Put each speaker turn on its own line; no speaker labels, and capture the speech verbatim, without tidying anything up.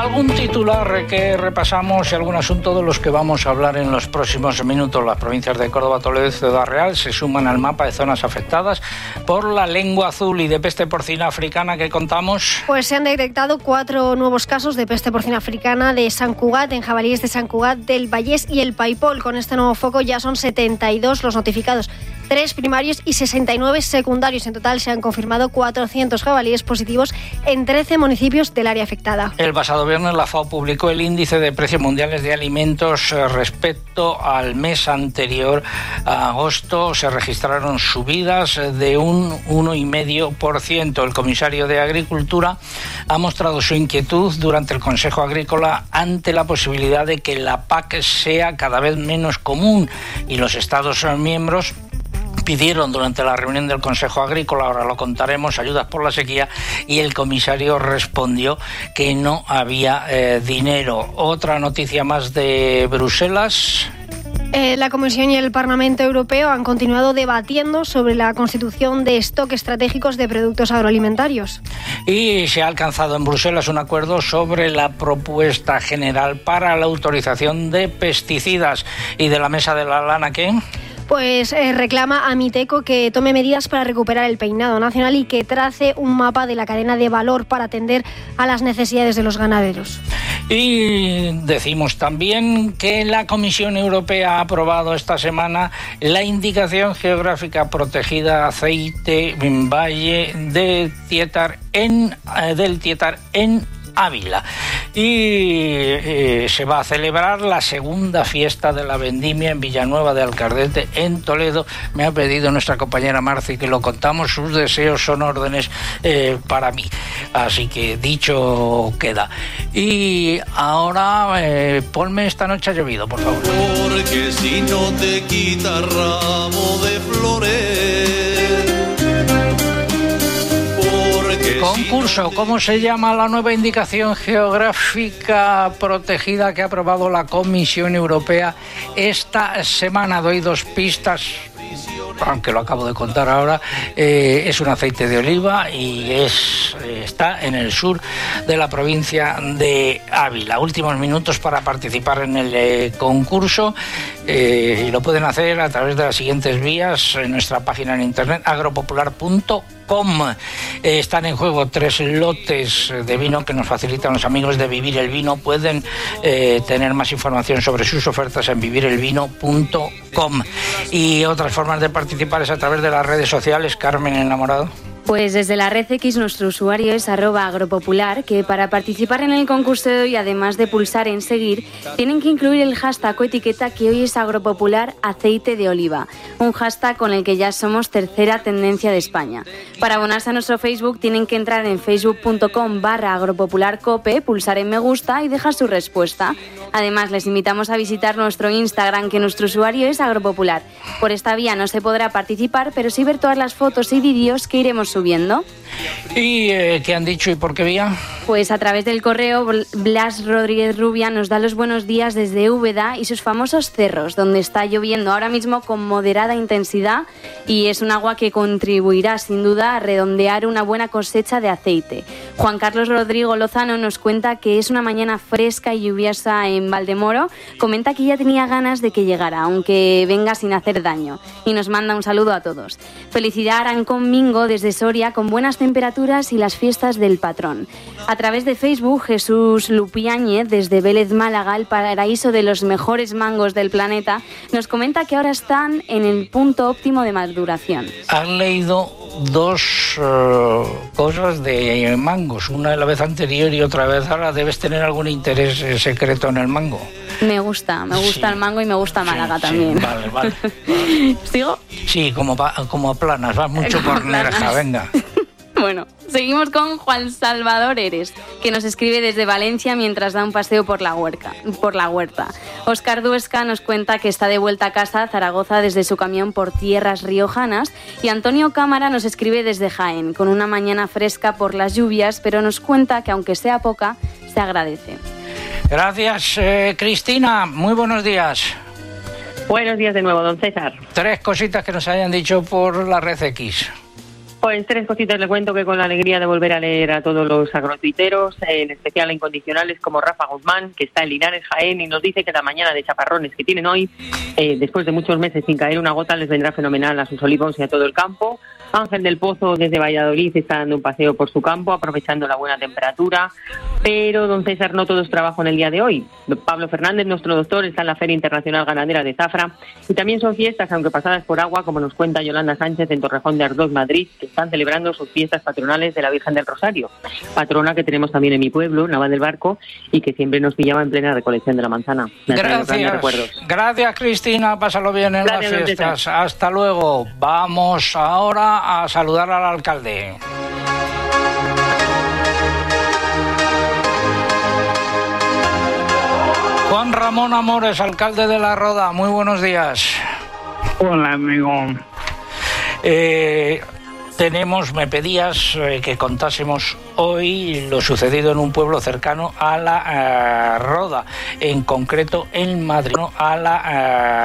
Algún titular que repasamos y algún asunto de los que vamos a hablar en los próximos minutos. Las provincias de Córdoba, Toledo y Ciudad Real se suman al mapa de zonas afectadas por la lengua azul y de peste porcina africana que contamos.
Pues se han detectado cuatro nuevos casos de peste porcina africana de Sant Cugat, en jabalíes de Sant Cugat, del Vallès y el Paipol. Con este nuevo foco ya son setenta y dos los notificados, tres primarios y sesenta y nueve secundarios. En total se han confirmado cuatrocientos jabalíes positivos en trece municipios del área afectada.
El pasado viernes la FAO publicó el índice de precios mundiales de alimentos respecto al mes anterior. A agosto se registraron subidas de un uno coma cinco por ciento. El comisario de Agricultura ha mostrado su inquietud durante el Consejo Agrícola ante la posibilidad de que la P A C sea cada vez menos común y los Estados miembros pidieron durante la reunión del Consejo Agrícola, ahora lo contaremos, ayudas por la sequía, y el comisario respondió que no había eh, dinero. Otra noticia más de Bruselas.
Eh, la Comisión y el Parlamento Europeo han continuado debatiendo sobre la constitución de stock estratégicos de productos agroalimentarios.
Y se ha alcanzado en Bruselas un acuerdo sobre la propuesta general para la autorización de pesticidas. ¿Y de la mesa de la lana qué?
Pues eh, reclama a Miteco que tome medidas para recuperar el peinado nacional y que trace un mapa de la cadena de valor para atender a las necesidades de los ganaderos.
Y decimos también que la Comisión Europea ha aprobado esta semana la indicación geográfica protegida aceite en Valle de Tietar en, eh, del Tietar en Ávila. Y eh, se va a celebrar la segunda fiesta de la vendimia en Villanueva de Alcardete, en Toledo. Me ha pedido nuestra compañera Marci que lo contamos, sus deseos son órdenes eh, para mí. Así que dicho queda. Y ahora eh, ponme Esta noche ha llovido, por favor.
Porque si no te quita ramo de flores.
Concurso, ¿cómo se llama la nueva indicación geográfica protegida que ha aprobado la Comisión Europea esta semana? Doy dos pistas, aunque lo acabo de contar ahora. Eh, es un aceite de oliva y es eh, está en el sur de la provincia de Ávila. Últimos minutos para participar en el eh, concurso eh, y lo pueden hacer a través de las siguientes vías en nuestra página en internet agropopular punto com. Eh, están en juego tres lotes de vino que nos facilitan los amigos de Vivir el Vino. Pueden eh, tener más información sobre sus ofertas en vivir el vino punto com. Y otras formas de participar es a través de las redes sociales. Carmen Enamorado.
Pues desde la red X nuestro usuario es arroba agropopular, que para participar en el concurso de hoy, además de pulsar en seguir, tienen que incluir el hashtag o etiqueta que hoy es agropopular aceite de oliva, un hashtag con el que ya somos tercera tendencia de España. Para abonarse a nuestro Facebook tienen que entrar en facebook punto com barra agropopularcope, pulsar en me gusta y dejar su respuesta. Además les invitamos a visitar nuestro Instagram, que nuestro usuario es agropopular. Por esta vía no se podrá participar, pero sí ver todas las fotos y vídeos que iremos subiendo.
¿Y eh, qué han dicho y por qué vía?
Pues a través del correo, Blas Rodríguez Rubia nos da los buenos días desde Úbeda y sus famosos cerros, donde está lloviendo ahora mismo con moderada intensidad y es un agua que contribuirá sin duda a redondear una buena cosecha de aceite. Juan Carlos Rodrigo Lozano nos cuenta que es una mañana fresca y lluviosa en Valdemoro. Comenta que ya tenía ganas de que llegara, aunque venga sin hacer daño, y nos manda un saludo a todos. Felicidad a Arancón Mingo desde Soria, con buenas temperaturas y las fiestas del patrón. A través de Facebook, Jesús Lupiáñez, desde Vélez, Málaga, el paraíso de los mejores mangos del planeta, nos comenta que ahora están en el punto óptimo de maduración.
Has leído dos uh, cosas de mangos, una de la vez anterior y otra vez ahora. Debes tener algún interés eh, secreto en el mango.
Me gusta, me gusta sí. el mango y me gusta Málaga sí, también.
Sí, vale, vale, vale.
¿Sigo?
Sí, como, como planas, vas mucho como por planas. Nerja, venga.
Bueno, seguimos con Juan Salvador Eres, que nos escribe desde Valencia mientras da un paseo por la huerta. Por la huerta. Óscar Duesca nos cuenta que está de vuelta a casa a Zaragoza desde su camión por tierras riojanas, y Antonio Cámara nos escribe desde Jaén, con una mañana fresca por las lluvias, pero nos cuenta que aunque sea poca, se agradece.
Gracias, eh, Cristina. Muy buenos días.
Buenos días de nuevo, don César.
Tres cositas que nos hayan dicho por la red X.
Pues tres cositas le cuento, que con la alegría de volver a leer a todos los agrotuiteros, en especial a incondicionales como Rafa Guzmán, que está en Linares, Jaén, y nos dice que la mañana de chaparrones que tienen hoy, eh, después de muchos meses sin caer una gota, les vendrá fenomenal a sus olivos y a todo el campo. Ángel del Pozo, desde Valladolid, está dando un paseo por su campo, aprovechando la buena temperatura. Pero, don César, no todo es trabajo en el día de hoy. Pablo Fernández, nuestro doctor, está en la Feria Internacional Ganadera de Zafra. Y también son fiestas, aunque pasadas por agua, como nos cuenta Yolanda Sánchez en Torrejón de Ardoz, Madrid, que están celebrando sus fiestas patronales de la Virgen del Rosario. Patrona que tenemos también en mi pueblo, Naval del Barco, y que siempre nos pillaba en plena recolección de la manzana. Me
Gracias. Gracias, Cristina. Pásalo bien en Gracias, las fiestas. Hasta luego. Vamos ahora a saludar al alcalde. Juan Ramón Amores, alcalde de La Roda, muy buenos días.
Hola, amigo.
Eh, tenemos, me pedías eh, que contásemos hoy lo sucedido en un pueblo cercano a La eh, Roda, en concreto en Madrid, a la... Eh,